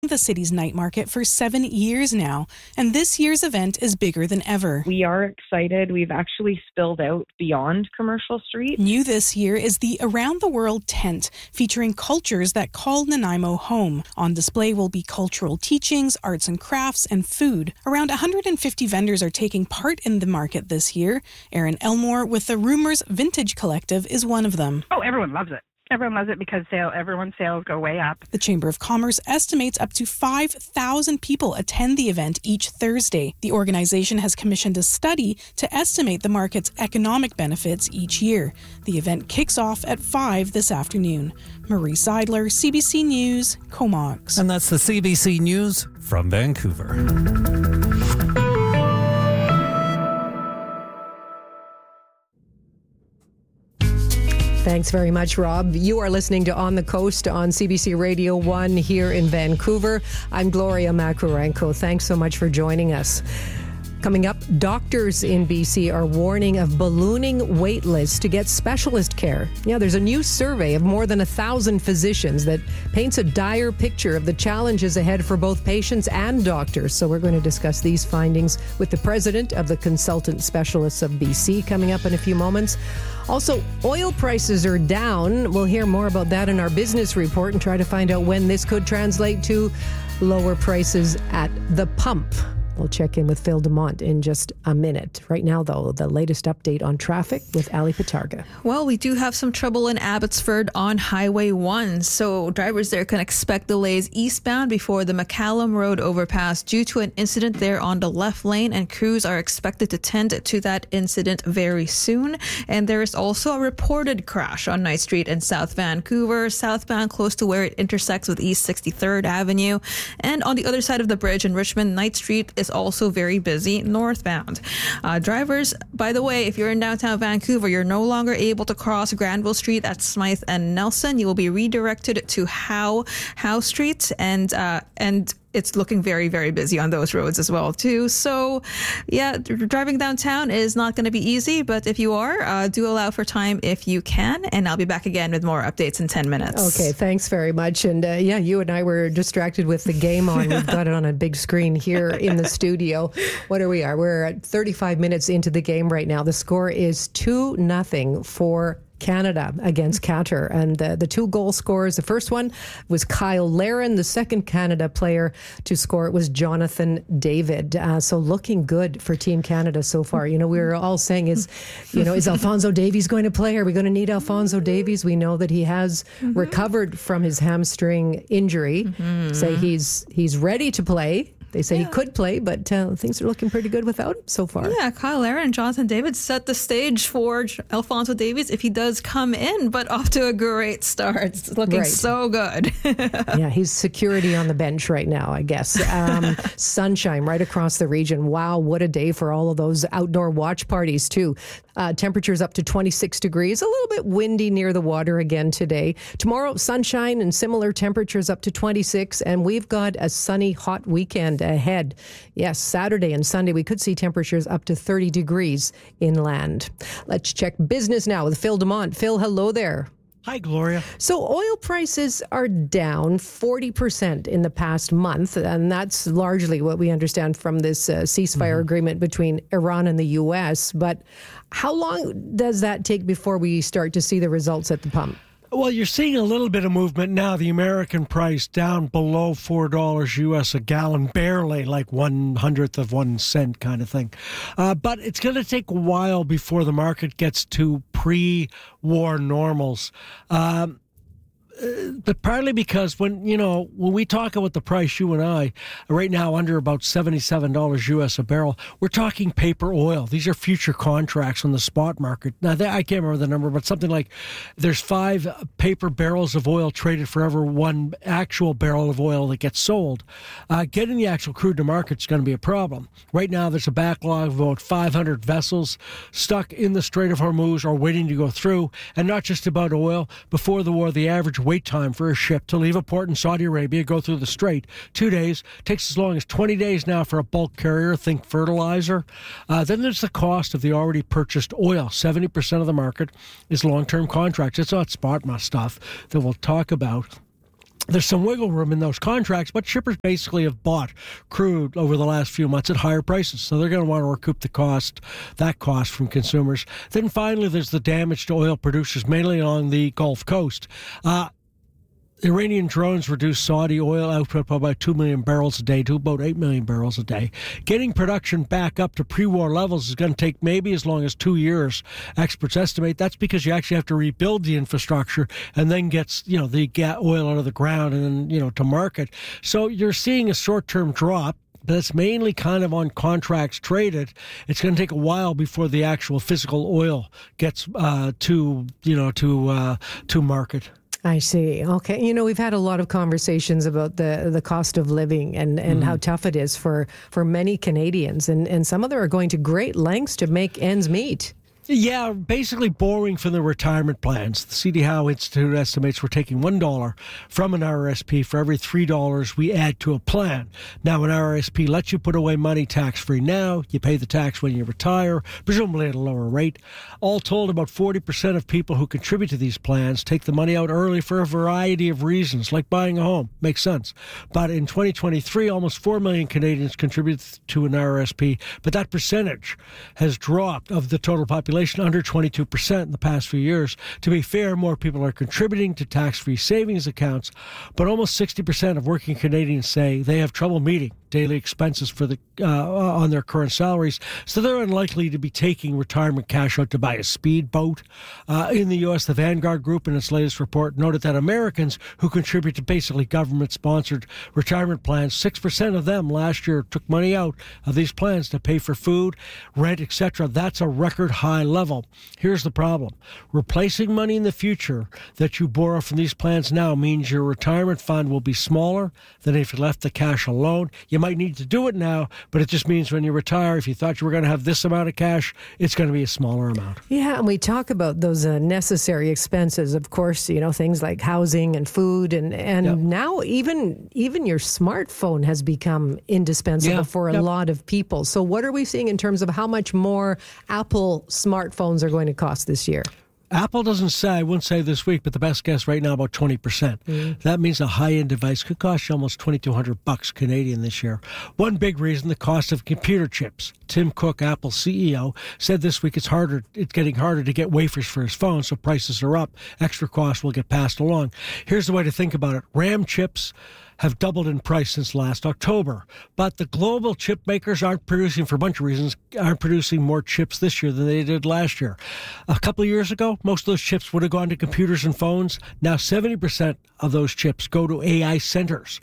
the city's night market for 7 years now, and this year's event is bigger than ever. We are excited. We've actually spilled out beyond Commercial Street. New this year is the Around the World tent, featuring cultures that call Nanaimo home. On display will be cultural teachings, arts and crafts, and food. Around 150 vendors are taking part in the market this year. Erin Elmore with the Rumors Vintage Collective is one of them. Oh, everyone loves it. Everyone loves it because everyone's sales go way up. The Chamber of Commerce estimates up to 5,000 people attend the event each Thursday. The organization has commissioned a study to estimate the market's economic benefits each year. The event kicks off at 5 this afternoon. Marie Seidler, CBC News, Comox. And that's the CBC News from Vancouver. Thanks very much, Rob. You are listening to On the Coast on CBC Radio 1 here in Vancouver. I'm Gloria Macarenko. Thanks so much for joining us. Coming up, doctors in BC are warning of ballooning wait lists to get specialist care. Yeah, there's a new survey of more than 1,000 physicians that paints a dire picture of the challenges ahead for both patients and doctors. So we're going to discuss these findings with the president of the Consultant Specialists of BC coming up in a few moments. Also, oil prices are down. We'll hear more about that in our business report and try to find out when this could translate to lower prices at the pump. We'll check in with Phil Dumont in just a minute. Right now, though, the latest update on traffic with Ali Patarga. Well, we do have some trouble in Abbotsford on Highway 1, so drivers there can expect delays eastbound before the McCallum Road overpass due to an incident there on the left lane, and crews are expected to tend to that incident very soon. And there is also a reported crash on Knight Street in South Vancouver, southbound close to where it intersects with East 63rd Avenue. And on the other side of the bridge in Richmond, Knight Street is also very busy northbound. Drivers, by the way, if you're in downtown Vancouver, you're no longer able to cross Granville Street at Smythe and Nelson. You will be redirected to Howe Street, and it's looking very, very busy on those roads as well, too. So, yeah, driving downtown is not going to be easy, but if you are, do allow for time if you can, and I'll be back again with more updates in 10 minutes. Okay, thanks very much. And yeah, you and I were distracted with the game on. We've got it on a big screen here in the studio. What are we? We're at 35 minutes into the game right now. The score is 2-0 for Canada against Qatar. And the two goal scorers, the first one was Kyle Larin. The second Canada player to score it was Jonathan David. So looking good for Team Canada so far. You know, we were all saying is Alphonso Davies going to play? Are we going to need Alphonso Davies? We know that he has recovered from his hamstring injury. Say he's ready to play. They say he could play, but things are looking pretty good without him so far. Yeah, Kyle Larin and Jonathan David set the stage for Alphonso Davies if he does come in, but off to a great start. It's looking so good. Yeah, he's security on the bench right now, I guess. Sunshine right across the region. Wow, what a day for all of those outdoor watch parties, too. Temperatures up to 26 degrees, a little bit windy near the water again today. Tomorrow, sunshine and similar temperatures up to 26, and we've got a sunny, hot weekend ahead. Yes, Saturday and Sunday, we could see temperatures up to 30 degrees inland. Let's check business now with Phil Dumont. Phil, hello there. Hi, Gloria. So oil prices are down 40% in the past month, and that's largely what we understand from this ceasefire agreement between Iran and the U.S. But how long does that take before we start to see the results at the pump? Well, you're seeing a little bit of movement now. The American price down below $4 U.S. a gallon, barely, like 1/100th of 1 cent kind of thing. But it's going to take a while before the market gets to pre-war normals. But partly because when we talk about the price, you and I, right now under about $77 U.S. a barrel, we're talking paper oil. These are future contracts on the spot market. Now, I can't remember the number, but something like there's 5 paper barrels of oil traded for every 1 actual barrel of oil that gets sold. Getting the actual crude to market is going to be a problem. Right now, there's a backlog of about 500 vessels stuck in the Strait of Hormuz or waiting to go through. And not just about oil. Before the war, the average wait time for a ship to leave a port in Saudi Arabia, go through the Strait, 2 days, takes as long as 20 days now for a bulk carrier, think fertilizer. Then there's the cost of the already purchased oil. 70% of the market is long-term contracts. It's not spot stuff that we'll talk about. there's some wiggle room in those contracts, but shippers basically have bought crude over the last few months at higher prices. So they're going to want to recoup that cost from consumers. Then finally, there's the damage to oil producers, mainly on the Gulf Coast. Iranian drones reduced Saudi oil output by about 2 million barrels a day to about 8 million barrels a day. Getting production back up to pre-war levels is going to take maybe as long as 2 years. Experts estimate that's because you actually have to rebuild the infrastructure and then get the oil out of the ground and then to market. So you're seeing a short-term drop. But it's mainly kind of on contracts traded. It's going to take a while before the actual physical oil gets to market. I see. Okay. We've had a lot of conversations about the cost of living and how tough it is for many Canadians. And some of them are going to great lengths to make ends meet. Yeah, basically borrowing from the retirement plans. The C.D. Howe Institute estimates we're taking $1 from an RRSP for every $3 we add to a plan. Now, an RRSP lets you put away money tax-free now. You pay the tax when you retire, presumably at a lower rate. All told, about 40% of people who contribute to these plans take the money out early for a variety of reasons, like buying a home. Makes sense. But in 2023, almost 4 million Canadians contributed to an RRSP, but that percentage has dropped of the total population under 22% in the past few years. To be fair, more people are contributing to tax-free savings accounts, but almost 60% of working Canadians say they have trouble meeting daily expenses for on their current salaries, so they're unlikely to be taking retirement cash out to buy a speedboat. In the U.S., the Vanguard Group, in its latest report, noted that Americans who contribute to basically government-sponsored retirement plans, 6% of them last year took money out of these plans to pay for food, rent, etc. That's a record high level. Here's the problem. Replacing money in the future that you borrow from these plans now means your retirement fund will be smaller than if you left the cash alone. You might need to do it now, but it just means when you retire, if you thought you were going to have this amount of cash, it's going to be a smaller amount. Yeah, and we talk about those necessary expenses, of course, things like housing and food, and yep. Now even your smartphone has become indispensable for a lot of people. So what are we seeing in terms of how much more Apple smartphones are going to cost this year? Apple doesn't say, I wouldn't say this week, but the best guess right now about 20%. That means a high-end device could cost you almost $2,200 Canadian this year. One big reason, the cost of computer chips. Tim Cook, Apple CEO, said this week it's getting harder to get wafers for his phone, so prices are up. Extra costs will get passed along. Here's the way to think about it. RAM chips have doubled in price since last October. But the global chip makers aren't producing, for a bunch of reasons, aren't producing more chips this year than they did last year. A couple of years ago, most of those chips would have gone to computers and phones. Now 70% of those chips go to AI centers.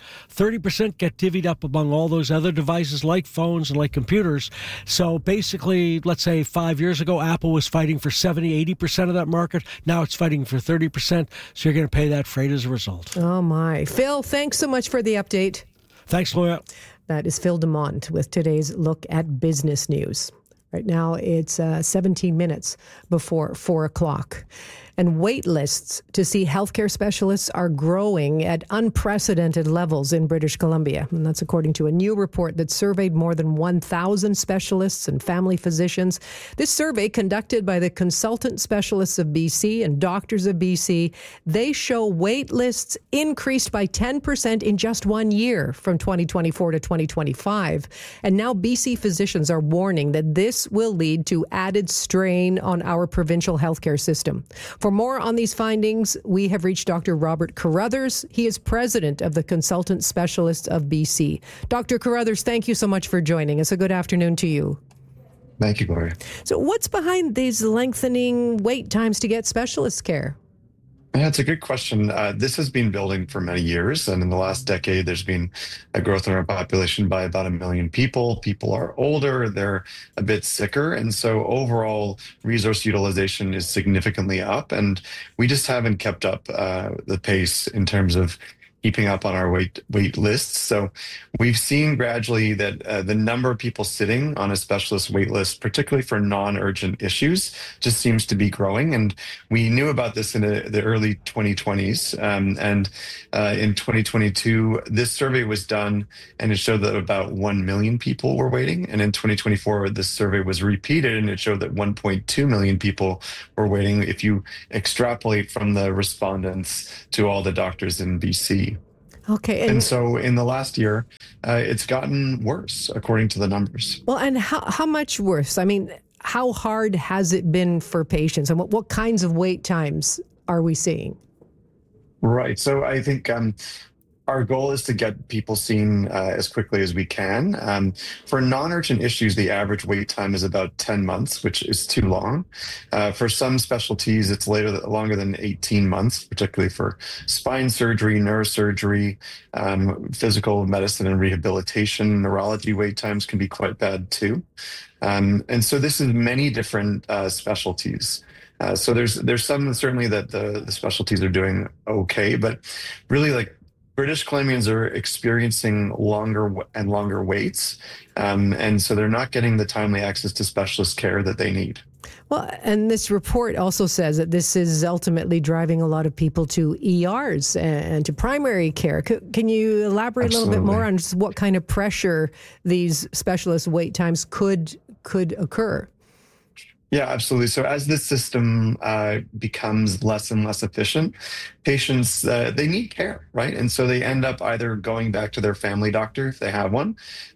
30% get divvied up among all those other devices like phones and like computers. So basically, let's say 5 years ago, Apple was fighting for 70-80% of that market. Now it's fighting for 30%. So you're going to pay that freight as a result. Oh, my. Phil, thanks so much for the update. Thanks, Gloria. That is Phil Dumont with today's look at business news. Right now, it's 17 minutes before 4 o'clock. And wait lists to see healthcare specialists are growing at unprecedented levels in British Columbia. And that's according to a new report that surveyed more than 1,000 specialists and family physicians. This survey, conducted by the Consultant Specialists of BC and Doctors of BC, they show wait lists increased by 10% in just 1 year from 2024 to 2025. And now BC physicians are warning that this will lead to added strain on our provincial healthcare system. For more on these findings, we have reached Dr. Robert Carruthers. He is president of the Consultant Specialists of BC. Dr. Carruthers, thank you so much for joining us. A good afternoon to you. Thank you, Gloria. So what's behind these lengthening wait times to get specialist care? Yeah, it's a good question. This has been building for many years, and in the last decade, there's been a growth in our population by about 1 million people. People are older, they're a bit sicker, and so overall resource utilization is significantly up, and we just haven't kept up the pace in terms of keeping up on our wait lists. So we've seen gradually that the number of people sitting on a specialist wait list, particularly for non-urgent issues, just seems to be growing. And we knew about this in the early 2020s. In 2022, this survey was done and it showed that about 1 million people were waiting. And in 2024, this survey was repeated and it showed that 1.2 million people were waiting if you extrapolate from the respondents to all the doctors in BC. Okay. And so in the last year, it's gotten worse, according to the numbers. Well, and how much worse? I mean, how hard has it been for patients, and what kinds of wait times are we seeing? Right. So I think our goal is to get people seen as quickly as we can. For non-urgent issues, the average wait time is about 10 months, which is too long. For some specialties, it's longer than 18 months, particularly for spine surgery, neurosurgery, physical medicine and rehabilitation. Neurology wait times can be quite bad too. And so this is many different specialties. So there's some certainly that the specialties are doing okay, but really like British Columbians are experiencing longer and longer waits, and so they're not getting the timely access to specialist care that they need. Well, and this report also says that this is ultimately driving a lot of people to ERs and to primary care. Can you elaborate Absolutely. a little bit more on just what kind of pressure these specialist wait times could occur? Yeah, absolutely. So as this system becomes less and less efficient, patients, they need care, right? And so they end up either going back to their family doctor, if they have one,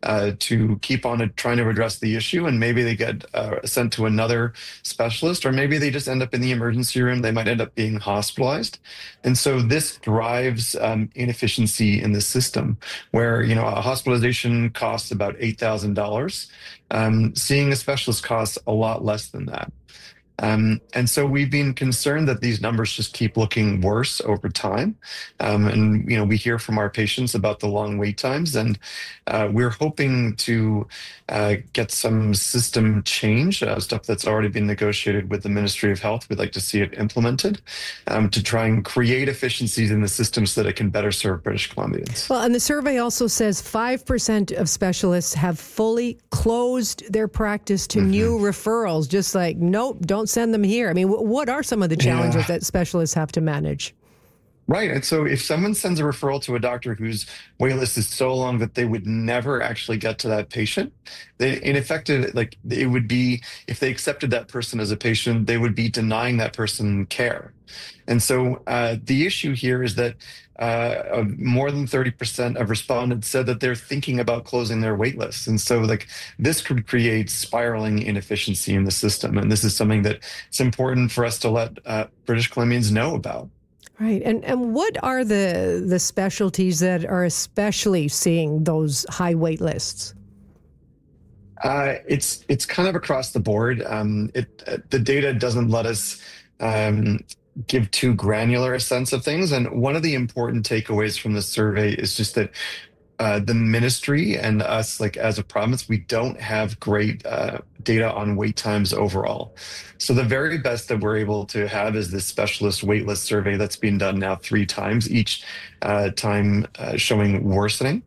to keep on trying to address the issue. And maybe they get sent to another specialist, or maybe they just end up in the emergency room. They might end up being hospitalized. And so this drives inefficiency in the system where, a hospitalization costs about $8,000. Seeing a specialist costs a lot less than that. And so we've been concerned that these numbers just keep looking worse over time. And, we hear from our patients about the long wait times, and we're hoping to get some system change, stuff that's already been negotiated with the Ministry of Health. We'd like to see it implemented to try and create efficiencies in the system so that it can better serve British Columbians. Well, and the survey also says 5% of specialists have fully closed their practice to new referrals, just like, nope, don't send them here. I mean, what are some of the challenges that specialists have to manage? Right. And so if someone sends a referral to a doctor whose wait list is so long that they would never actually get to that patient, in effect, it would be, if they accepted that person as a patient, they would be denying that person care. And so the issue here is that more than 30% of respondents said that they're thinking about closing their wait lists. And so this could create spiraling inefficiency in the system. And this is something that it's important for us to let British Columbians know about. Right. And what are the specialties that are especially seeing those high wait lists? It's kind of across the board. The data doesn't let us give too granular a sense of things. And one of the important takeaways from the survey is just that the ministry and us, as a province, we don't have great data on wait times overall. So the very best that we're able to have is this specialist waitlist survey that's been done now 3 times, each time showing worsening.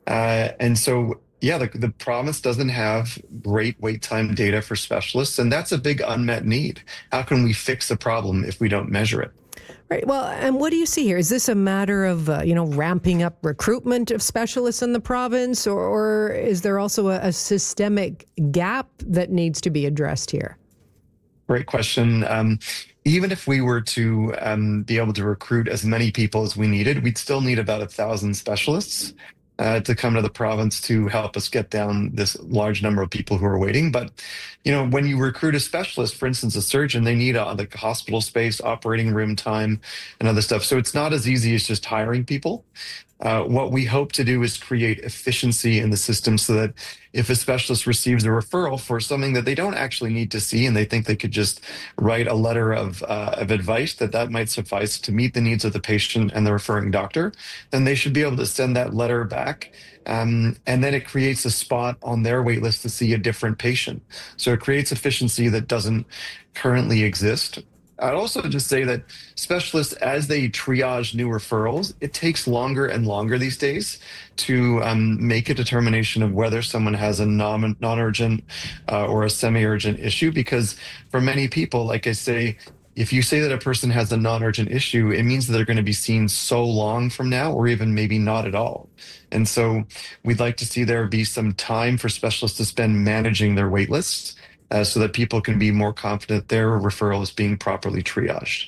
And so, the province doesn't have great wait time data for specialists, and that's a big unmet need. How can we fix the problem if we don't measure it? Right. Well, and what do you see here? Is this a matter of, ramping up recruitment of specialists in the province, or is there also a systemic gap that needs to be addressed here? Great question. Even if we were to be able to recruit as many people as we needed, we'd still need about 1,000 specialists to come to the province to help us get down this large number of people who are waiting. But, when you recruit a specialist, for instance, a surgeon, they need hospital space, operating room time, and other stuff. So it's not as easy as just hiring people. What we hope to do is create efficiency in the system so that if a specialist receives a referral for something that they don't actually need to see and they think they could just write a letter of advice that might suffice to meet the needs of the patient and the referring doctor, then they should be able to send that letter back. And then it creates a spot on their wait list to see a different patient. So it creates efficiency that doesn't currently exist. I'd also just say that specialists, as they triage new referrals, it takes longer and longer these days to make a determination of whether someone has a non-urgent or a semi-urgent issue. Because for many people, like I say, if you say that a person has a non-urgent issue, it means that they're going to be seen so long from now, or even maybe not at all. And so we'd like to see there be some time for specialists to spend managing their wait lists so that people can be more confident their referral is being properly triaged.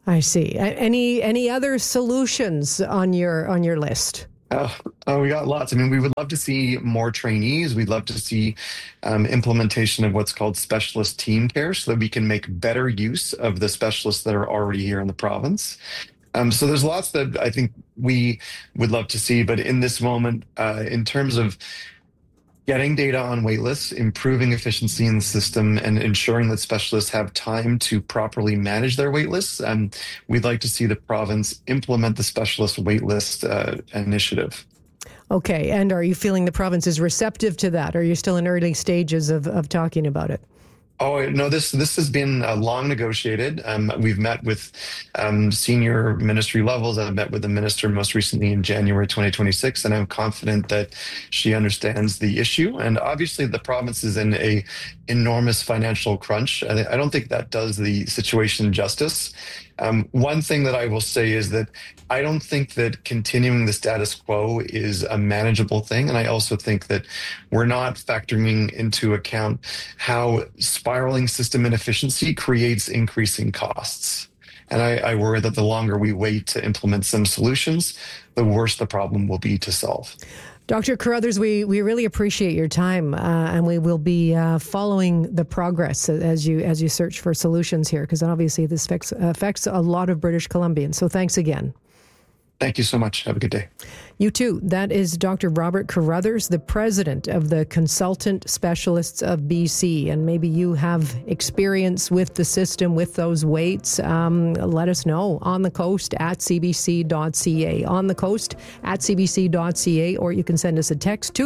I see. Any other solutions on your list? We got lots. I mean, we would love to see more trainees. We'd love to see implementation of what's called specialist team care so that we can make better use of the specialists that are already here in the province. So there's lots that I think we would love to see. But in this moment, in terms of getting data on waitlists, improving efficiency in the system, and ensuring that specialists have time to properly manage their waitlists, we'd like to see the province implement the specialist waitlist initiative. Okay, and are you feeling the province is receptive to that? Or are you still in early stages of talking about it? Oh, no, this has been long negotiated. We've met with senior ministry levels. I've met with the minister most recently in January 2026, and I'm confident that she understands the issue. And obviously, the province is in a enormous financial crunch. I don't think that does the situation justice. One thing that I will say is that I don't think that continuing the status quo is a manageable thing. And I also think that we're not factoring into account how spiraling system inefficiency creates increasing costs. And I worry that the longer we wait to implement some solutions, the worse the problem will be to solve. Dr. Carruthers, we really appreciate your time, and we will be following the progress as you search for solutions here, because obviously this affects a lot of British Columbians. So thanks again. Thank you so much. Have a good day. You too. That is Dr. Robert Carruthers, the president of the Consultant Specialists of BC. And maybe you have experience with the system, with those waits. Let us know on the coast at cbc.ca. On the coast at cbc.ca, or you can send us a text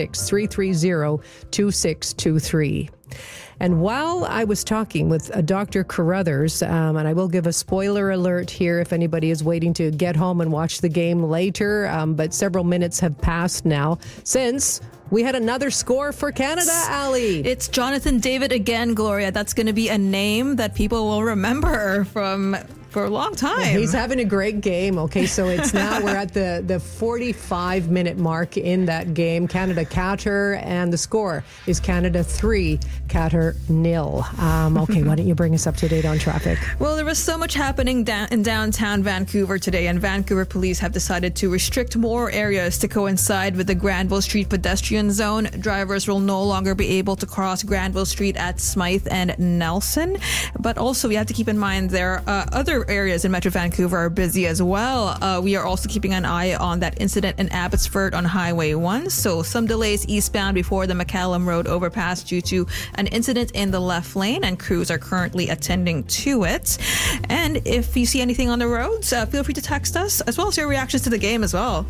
236-330-2623. And while I was talking with Dr. Carruthers, and I will give a spoiler alert here if anybody is waiting to get home and watch the game later, but several minutes have passed now since we had another score for Canada, Ali. It's Jonathan David again, Gloria. That's going to be a name that people will remember for a long time. Yeah, he's having a great game. Okay, so it's now we're at the 45-minute mark in that game. Canada-Qatar, and the score is Canada 3, Qatar 0. Okay, why don't you bring us up to date on traffic? Well, there was so much happening in downtown Vancouver today, and Vancouver police have decided to restrict more areas to coincide with the Granville Street pedestrian zone. Drivers will no longer be able to cross Granville Street at Smythe and Nelson. But also, we have to keep in mind there are other areas in Metro Vancouver are busy as well. We are also keeping an eye on that incident in Abbotsford on Highway 1. So some delays eastbound before the McCallum Road overpass due to an incident in the left lane, and crews are currently attending to it. And if you see anything on the roads, feel free to text us, as well as your reactions to the game as well.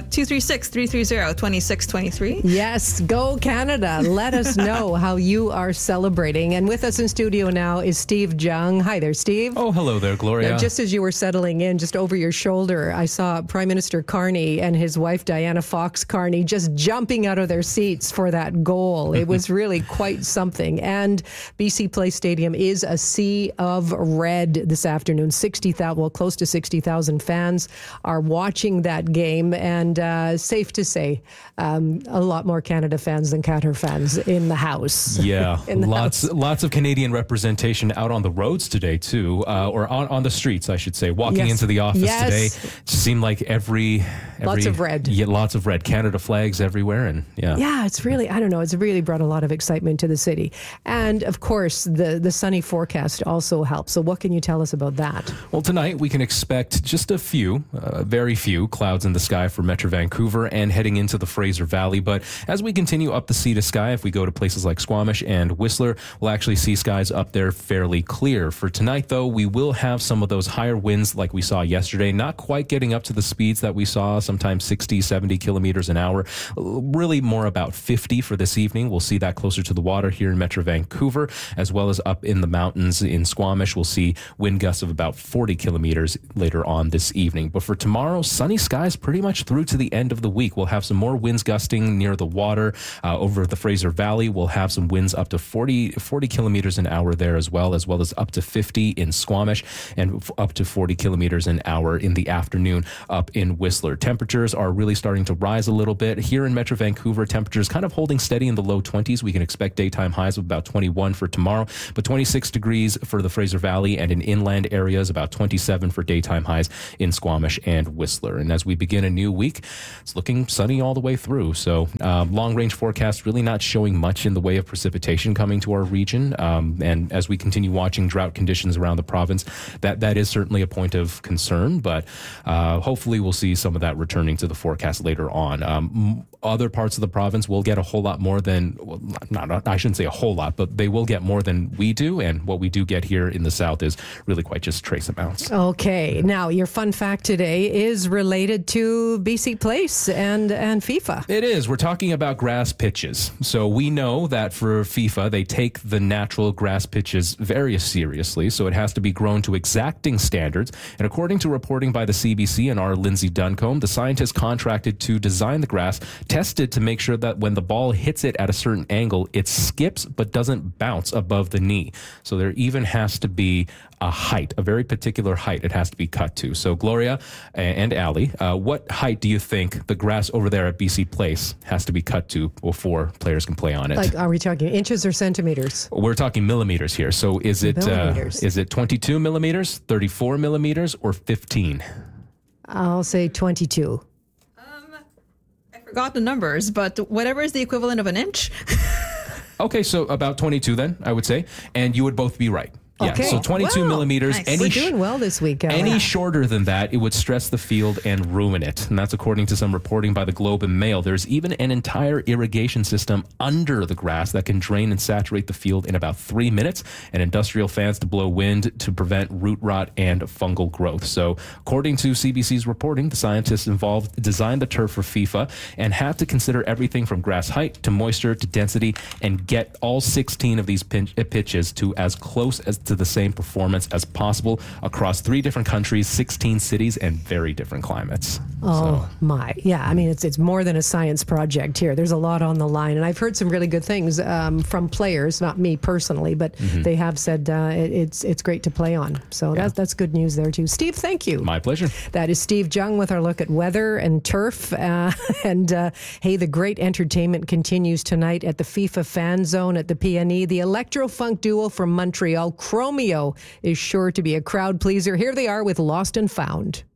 236-330-2623. Yes, go Canada. Let us know how you are celebrating. And with us in studio now is Steve Jung. Hi there, Steve. Oh, hello there, Gloria. Now, just as you were settling in, just over your shoulder, I saw Prime Minister Carney and his wife, Diana Fox Carney, just jumping out of their seats for that goal. It was really quite something. And BC Place Stadium is a sea of red this afternoon. 60,000, close to 60,000 fans are watching that game. And safe to say, a lot more Canada fans than Qatar fans in the house. Yeah, lots of Canadian representation out on the roads today, too, or on the streets, I should say. Walking into the office today, it seemed like every lots of red. Yeah, lots of red. Canada flags everywhere, and yeah, it's really, I don't know, it's really brought a lot of excitement to the city. And of course, the sunny forecast also helps. So what can you tell us about that? Well, tonight we can expect just a few, very few clouds in the sky for Metro Vancouver and heading into the Fraser Valley. But as we continue up the sea to sky, if we go to places like Squamish and Whistler, we'll actually see skies up there fairly clear. For tonight, though, we will have some of those higher winds like we saw yesterday, not quite getting up to the speeds that we saw, sometimes 60, 70 kilometers an hour, really more about 50 for this evening. We'll see that closer to the water here in Metro Vancouver, as well as up in the mountains in Squamish. We'll see wind gusts of about 40 kilometers later on this evening. But for tomorrow, sunny skies pretty much through to the end of the week. We'll have some more winds gusting near the water over the Fraser Valley. We'll have some winds up to 40 kilometers an hour there as well as up to 50 in Squamish. And and up to 40 kilometers an hour in the afternoon up in Whistler. Temperatures are really starting to rise a little bit. Here in Metro Vancouver, temperatures kind of holding steady in the low 20s. We can expect daytime highs of about 21 for tomorrow, but 26 degrees for the Fraser Valley and in inland areas, about 27 for daytime highs in Squamish and Whistler. And as we begin a new week, it's looking sunny all the way through. So long-range forecast really not showing much in the way of precipitation coming to our region. And as we continue watching drought conditions around the province, that is certainly a point of concern, but hopefully we'll see some of that returning to the forecast later on. Other parts of the province will get a whole lot more than, well, I shouldn't say a whole lot, but they will get more than we do. And what we do get here in the south is really quite just trace amounts. Okay. Now, your fun fact today is related to BC Place and FIFA. It is. We're talking about grass pitches. So we know that for FIFA, they take the natural grass pitches very seriously. So it has to be grown to exacting standards. And according to reporting by the CBC and our Lindsay Duncombe, the scientists contracted to design the grass tested to make sure that when the ball hits it at a certain angle, it skips but doesn't bounce above the knee. So there even has to be a height, a very particular height it has to be cut to. So Gloria and Ali, what height do you think the grass over there at BC Place has to be cut to before players can play on it? Like, are we talking inches or centimeters? We're talking millimeters here. So is it 22 millimeters, 34 millimeters, or 15? I'll say 22. I forgot the numbers, but whatever is the equivalent of an inch. Okay, so about 22 then, I would say. And you would both be right. Yeah, okay. So 22 millimeters. Nice. We're doing well this week. Any shorter than that, it would stress the field and ruin it. And that's according to some reporting by the Globe and Mail. There's even an entire irrigation system under the grass that can drain and saturate the field in about 3 minutes, and industrial fans to blow wind to prevent root rot and fungal growth. So according to CBC's reporting, the scientists involved designed the turf for FIFA and had to consider everything from grass height to moisture to density and get all 16 of these pitches to as close as to the same performance as possible across 3 different countries, 16 cities, and very different climates. My. Yeah, I mean, it's more than a science project here. There's a lot on the line. And I've heard some really good things from players, not me personally, but they have said it's great to play on. So that's good news there, too. Steve, thank you. My pleasure. That is Steve Jung with our look at weather and turf. Hey, the great entertainment continues tonight at the FIFA Fan Zone at the PNE. The electro-funk duo from Montreal, Chromeo, is sure to be a crowd pleaser. Here they are with Lost and Found.